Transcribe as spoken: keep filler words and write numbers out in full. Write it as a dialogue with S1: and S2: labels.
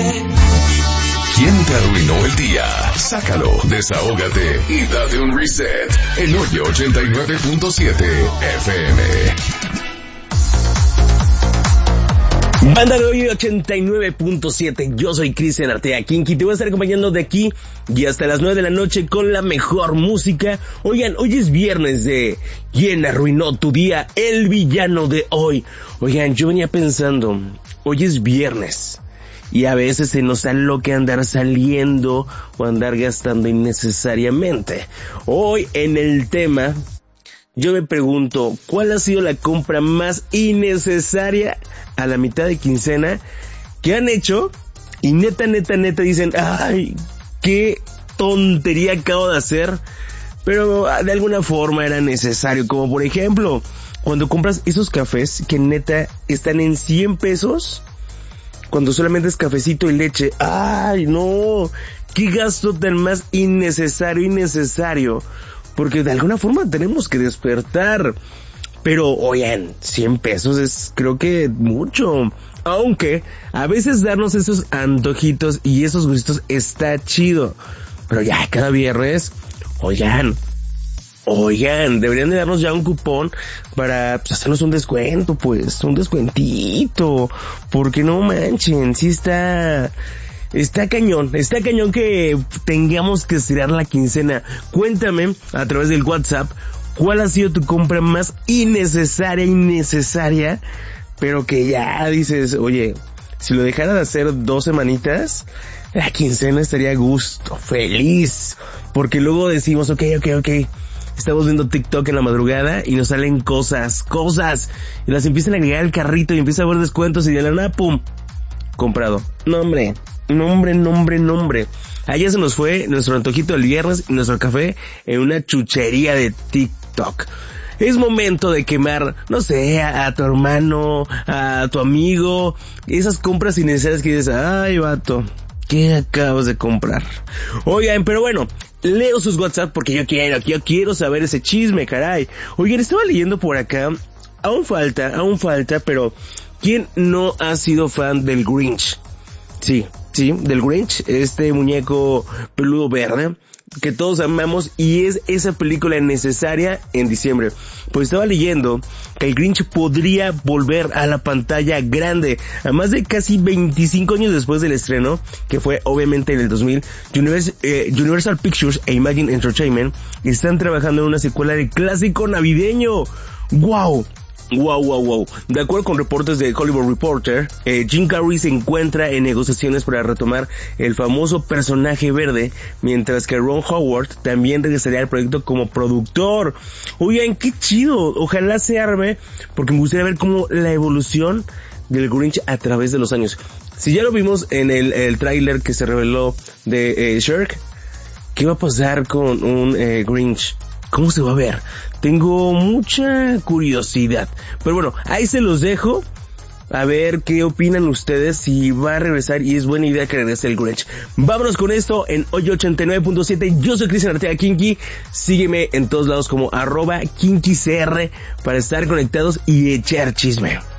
S1: ¿Quién te arruinó el día? Sácalo, desahógate y date un reset. En Hoyo ochenta y nueve punto siete F M.
S2: Banda de Hoyo ochenta y nueve punto siete, yo soy Cristian Artea Kinky, te voy a estar acompañando de aquí y hasta las nueve de la noche con la mejor música. Oigan, hoy es viernes de ¿Quién arruinó tu día? El villano de hoy. Oigan, yo venía pensando, hoy es viernes y a veces se nos aloca andar saliendo o andar gastando innecesariamente. Hoy en el tema, yo me pregunto, ¿cuál ha sido la compra más innecesaria a la mitad de quincena que han hecho? Y neta, neta, neta dicen, ay, qué tontería acabo de hacer, pero de alguna forma era necesario. Como por ejemplo, cuando compras esos cafés que neta están en cien pesos, cuando solamente es cafecito y leche. Ay, no, qué gasto tan más innecesario, innecesario. Porque de alguna forma tenemos que despertar. Pero, oigan, cien pesos es creo que mucho. Aunque a veces darnos esos antojitos y esos gustitos está chido. Pero ya cada viernes, oigan, oigan, deberían de darnos ya un cupón para pues, hacernos un descuento, pues, un descuentito. Porque no manchen, sí está... Está cañón, está cañón que tengamos que estirar la quincena. Cuéntame a través del WhatsApp cuál ha sido tu compra más innecesaria, innecesaria, pero que ya dices, oye, si lo dejara de hacer dos semanitas, la quincena estaría a gusto, feliz, porque luego decimos, ok, ok, ok, estamos viendo TikTok en la madrugada y nos salen cosas, cosas, y las empiezan a agregar al carrito y empieza a haber descuentos y de la nada, pum, comprado. No, hombre. Nombre, nombre, nombre. Allá se nos fue nuestro antojito del viernes y nuestro café en una chuchería de TikTok. Es momento de quemar, no sé, a, a tu hermano, a tu amigo, esas compras innecesarias que dices, ay, vato, ¿qué acabas de comprar? Oigan, pero bueno, leo sus WhatsApp porque yo quiero, yo quiero saber ese chisme, caray. Oigan, estaba leyendo por acá, aún falta, aún falta, pero ¿quién no ha sido fan del Grinch? Sí, sí, del Grinch, este muñeco peludo verde que todos amamos y es esa película necesaria en diciembre. Pues estaba leyendo que el Grinch podría volver a la pantalla grande a más de casi veinticinco años después del estreno, que fue obviamente en el dos mil. Universal, eh, Universal Pictures e Imagine Entertainment están trabajando en una secuela del clásico navideño. ¡Wow! Wow, wow, wow. De acuerdo con reportes de Hollywood Reporter, eh, Jim Carrey se encuentra en negociaciones para retomar el famoso personaje verde, mientras que Ron Howard también regresaría al proyecto como productor. Oigan, qué chido. Ojalá se arme, porque me gustaría ver cómo la evolución del Grinch a través de los años. Si ya lo vimos en el, el tráiler que se reveló de eh, Shrek, ¿qué va a pasar con un eh, Grinch? ¿Cómo se va a ver? Tengo mucha curiosidad. Pero bueno, ahí se los dejo. A ver qué opinan ustedes, si va a regresar y es buena idea que regrese el Grinch. Vámonos con esto en Hoyo ochenta y nueve punto siete. Yo soy Cristian Artea Kinky. Sígueme en todos lados como arroba KinkyCR para estar conectados y echar chisme.